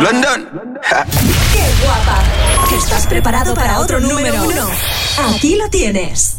London. ¡Qué guapa! ¿Estás preparado para otro número 1? Aquí lo tienes.